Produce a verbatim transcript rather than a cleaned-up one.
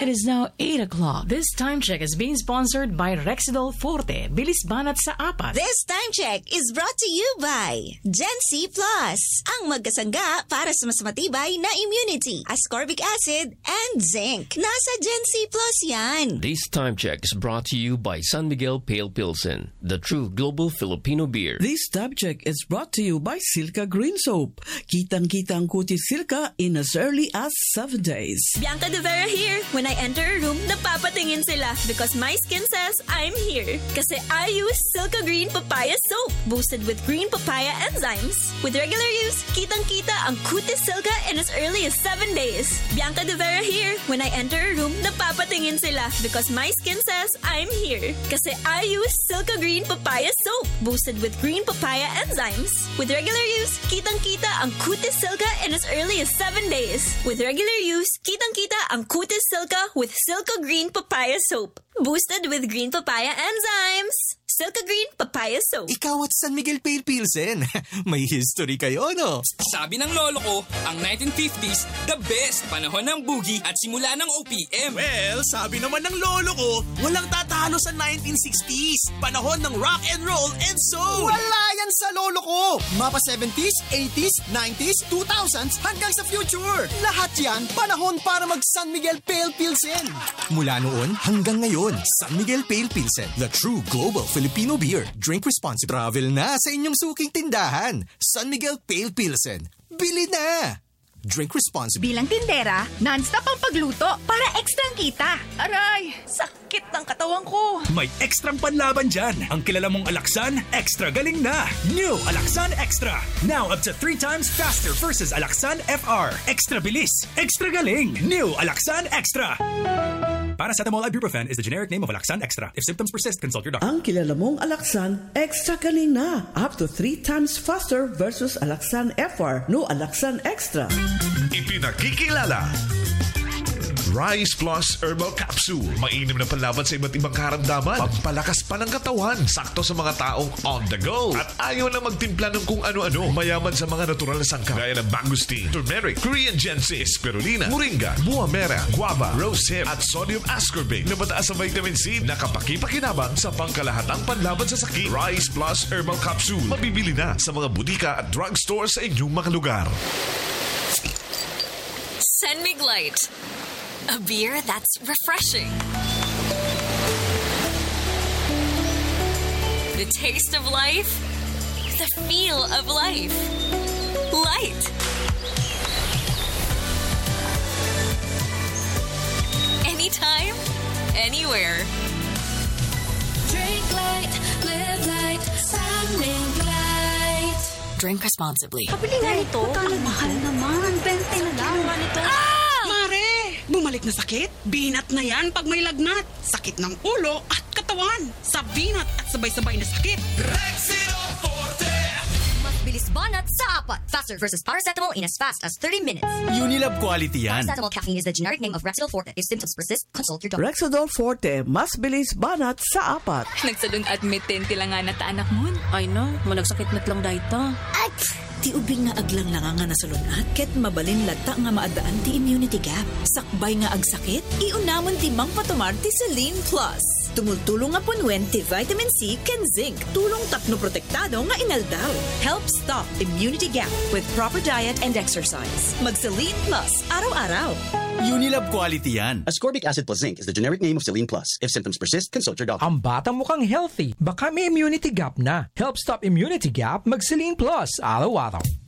It is now eight o'clock. This time check is being sponsored by Rexidol Forte. Bilis banat sa apat. This time check is brought to you by Gen C Plus, ang magkasangga para sa mas matibay na immunity, ascorbic acid, and zinc. Nasa Gen C Plus yan. This time check is brought to you by San Miguel Pale Pilsen, the true global Filipino beer. This time check is brought to you by Silka Green Soap. Kitang-kitang kutis Silka in as early as seven days. Bianca De Vera here. When I enter a room, napapatingin sila because my skin says I'm here. Kasi I use Silka Green Papaya Soap, boosted with green papaya enzymes. With regular use, kitang-kita ang kutis Silka in as early as seven days. Bianca De Vera here. When I enter a room, napapatingin sila because my skin says I'm here. Kasi I use Silka Green Papaya Soap, boosted with green papaya enzymes. With regular use, kitang-kita ang kutis Silka in as early as seven days. With regular use, kitang-kita ang kutis Silka with Silka Green Papaya Soap, boosted with green papaya enzymes. Silka Green Papaya Soap. Ikaw at San Miguel Pale Pilsen. May history kayo, no? Sabi ng lolo ko, ang nineteen fifties, the best panahon ng boogie at simula ng O P M. Well, sabi naman ng lolo ko, walang tatalo sa nineteen sixties. Panahon ng rock and roll and soul. Wala yan sa lolo ko. Mapa seventies, eighties, nineties, two thousands hanggang sa future. Lahat yan, panahon para mag San Miguel Pale Pilsen. Mula noon hanggang ngayon, San Miguel Pale Pilsen, the true global Filipino beer. Drink responsibly. Travel na sa inyong suking tindahan. San Miguel Pale Pilsen. Bili na! Drink responsibly. Bilang tindera, non-stop ang pagluto para ekstrang kita. Aray, sakit ng katawan ko. May ekstrang panlaban dyan. Ang kilala mong Alaxan, extra galing na. New Alaxan Extra. Now up to three times faster versus Alaxan F R. Extra bilis, extra galing. New Alaxan Extra. Paracetamol ibuprofen is the generic name of Alaxan Extra. If symptoms persist, consult your doctor. Ang kilala mong Alaxan, extra galing na. Up to three times faster versus Alaxan F R. No Alaxan Extra. Ipinakikilala. Rise Plus Herbal Capsule. Mainam na panlaban sa iba't ibang karamdaman. Pampalakas pa ng katawan. Sakto sa mga taong on the go. At ayaw na magtimpla ng kung ano-ano. Mayaman sa mga natural na sangkap. Gaya ng mangosteen, turmeric, Korean ginseng, spirulina, moringa, buwamera, guava, rosehip, at sodium ascorbate na mataas sa vitamin C na kapakipakinabang sa pangkalahatang panlaban sa sakit. Rise Plus Herbal Capsule. Mabibili na sa mga butika at drugstore sa inyong mga lugar. San Mig Light. A beer that's refreshing. The taste of life. The feel of life. Light. Anytime, anywhere. Drink light, live light, San Mig Light. Drink responsibly. Pabili nga nito. Ang mahal naman. twenty na lang. Ah! Mare, bumalik na sakit? Binat na yan pag may lagnat. Sakit ng ulo at katawan. Sa binat at sabay-sabay na sakit. Rexidol Forte! Mas bilis banat sa apat. Faster versus paracetamol in as fast as thirty minutes. Unilab quality yan. Paracetamol caffeine is the generic name of Rexidol Forte. If symptoms persist, consult your doctor. Rexidol Forte, mas bilis banat sa apat. Nagsadun admitin tila nga na ta anak mo. Ay no, malagsakit na lang dahito. At ti ubing nga aglang lang nga nasalunat, ket mabalin lata nga maadaan ti immunity gap. Sakbay nga agsakit, iunamon ti Mang Patomar ti Celine Plus. Tumultulong nga punwen ti vitamin C ken zinc. Tulong tapno protektado nga inaldaw. Help stop immunity gap with proper diet and exercise. Mag Celine Plus araw-araw. Unilab quality yan. Ascorbic acid plus zinc is the generic name of Celine Plus. If symptoms persist, consult your doctor. Ang batang mukhang healthy. Baka may immunity gap na. Help stop immunity gap, mag Celine Plus araw-araw.